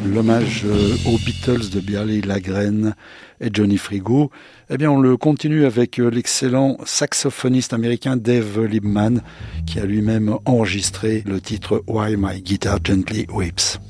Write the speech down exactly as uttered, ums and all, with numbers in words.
l'hommage aux Beatles de Bialy Lagrène et Johnny Frigo, eh bien on le continue avec l'excellent saxophoniste américain Dave Liebman qui a lui-même enregistré le titre Why My Guitar Gently Weeps.